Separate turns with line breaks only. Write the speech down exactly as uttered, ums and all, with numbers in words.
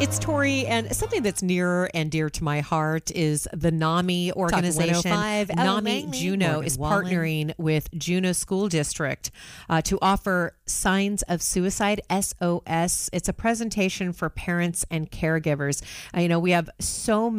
It's Tori, and something that's near and dear to my heart is the NAMI organization.
one oh five,
NAMI
Langley,
Juneau
Morgan
is
Wallen.
partnering with Juneau School District uh, to offer Signs of Suicide, S O S. It's a presentation for parents and caregivers. Uh, you know, we have so many